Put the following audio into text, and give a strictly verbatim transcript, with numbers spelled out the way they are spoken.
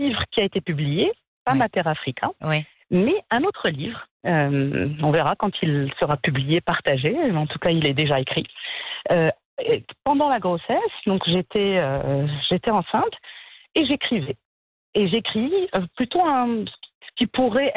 livre qui a été publié, pas Ouais. Mater Africa, Ouais. mais un autre livre. Euh, on verra quand il sera publié, partagé. En tout cas, il est déjà écrit. Euh, et pendant la grossesse, donc j'étais, euh, j'étais enceinte et j'écrivais. Et j'écris euh, plutôt un, ce qui pourrait